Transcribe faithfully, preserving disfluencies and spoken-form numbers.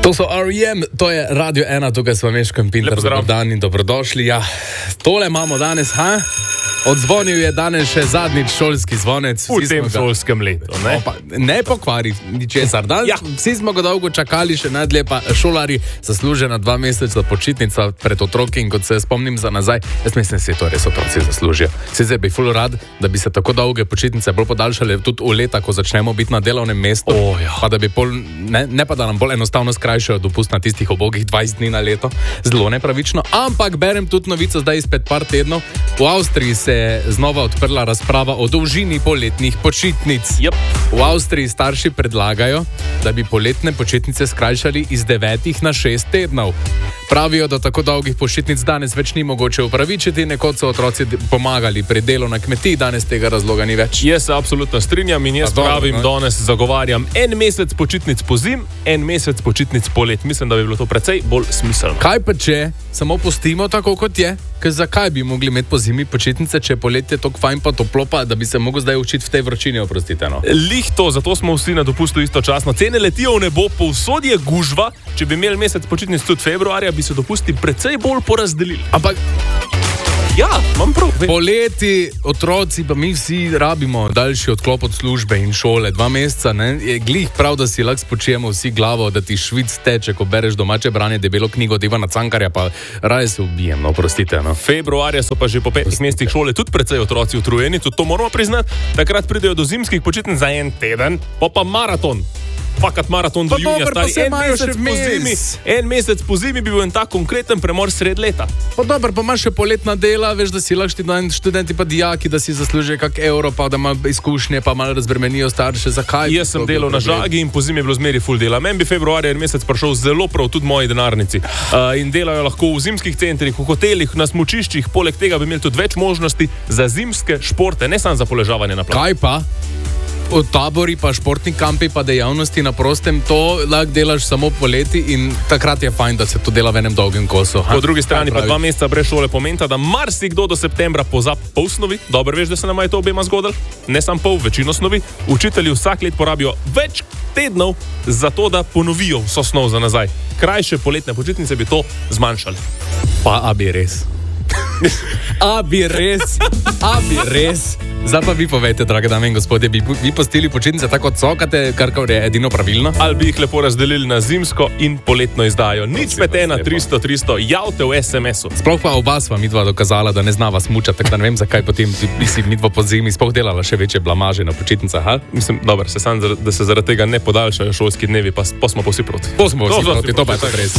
To so R E M, to je Radio ena, tukaj smo Meško in Pinter, dober dan in dobrodošli. Ja, tole imamo danes, ha? Odzvonil je danes še zadnjič šolski zvonec. V tem šolskem letu, ne? Opa, ne pokvari ničesar. Dan, ja. Vsi smo ga dolgo čakali, še najdlje pa šolari zaslužena dva meseca počitnica pred otroki in kot se spomnim za nazaj, jaz mislim, da si to res otroci zaslužijo. Sicer bi ful rad, da bi se tako dolge počitnice bolj podaljšale tudi v leta, ko začnemo biti na delovnem mestu, oh, ja. Pa da bi pol, ne, ne pa da nam bolj enostavno skrajšajo dopust na tistih ubogih dvajset dni na leto. Zelo nepravično, ampak berem tudi novico zdaj izpred par tednov. V Avstriji se je znova odprla razprava o dolžini poletnih počitnic. Yep. V Avstriji starši predlagajo, da bi poletne počitnice skrajšali iz devetih na šest tednov. Pravijo, da tako dolgih počitnic danes več ni mogoče upravičiti, nekoč so otroci pomagali pri delu na kmetiji, danes tega razloga ni več. Jaz se absolutno strinjam in jaz dobro, pravim, no? Danes zagovarjam en mesec počitnic po zim, en mesec počitnic po let. Mislim, da bi bilo to precej bolj smiselno. Kaj pa če samo pustimo tako, kot je? Ker zakaj bi mogli imeti po zimi počitnice, če poletje tako fajn pa toplo pa, da bi se mogel zdaj učiti v tej vročini, oprostite, no? Lih to, zato smo vsi na dopustu istočasno. Cene letijo v nebo, povsod je gužva. Če bi imeli mesec počitnic tudi februarja, bi se dopusti precej bolj porazdelili. Ampak ja, imam prav. Poleti otroci, pa mi vsi rabimo daljši odklop od službe in šole. Dva meseca, ne? Je glih prav, da si lahko spočijemo vsi glavo, da ti švic teče, ko bereš domače branje, debelo knjigo od Ivana Cankarja, pa raje se ubijem, no, prostite, no. Februarja so pa že po petih mesecih šole tudi precej otroci utrujeni, tudi to moramo priznati. Takrat pridejo do zimskih počitnic za en teden, pa pa maraton. Fakat maraton do junija, stari en mesec po zimi. En mesec po zimi bi bil en tak konkreten premor sred leta. Pa dobro, pa imaš še poletna dela, veš, da si lahko študenti pa dijaki, da si zaslužijo kak evro, pa da ima izkušnje, pa malo razbremenijo starše. Zakaj? Jaz sem delal na žagi in po zimi je bilo zmeri ful dela. Meni bi februarja en mesec prišel zelo prav, tudi moji denarnici. Uh, in delajo lahko v zimskih centrih, v hotelih, na smučiščih, poleg tega bi imeli tudi več možnosti za zimske športe, ne samo za poležavanje na plaži. Kaj pa? V tabori, pa športni kampi, pa dejavnosti na prostem, to lahko delaš samo poleti in takrat je fajn, da se to dela v enem dolgem kosu. Po drugi strani pa dva meseca brez šole pomeni, da marsikdo do septembra pozab pol snovi. Dobro veš, da se nam je to obema zgodilo. Ne sam pol, večino snovi. Učitelji vsak let porabijo več tednov za to, da ponovijo vso snov za nazaj. Krajše poletne počitnice bi to zmanjšali. Pa a bi res. A bi res. A bi res. Zdaj pa vi povejte, drage dame in gospodje, bi vi postili počitnice tako cokate, kar je edino pravilno? Ali bi jih lepo razdelili na zimsko in poletno izdajo? Nič pet ena tristo tristo, javte v es em esu. Sploh pa oba sva midva dokazala, da ne znava smučati, tako da ne vem, zakaj potem bi si midva po zimi sploh delala še večje blamaže na počitnicah, ha? Mislim, dobro, se sam, da se zaradi tega ne podaljšajo šolski dnevi, pa, pa smo pa vsi proti. Pa smo vsi proti, to pa je tako res.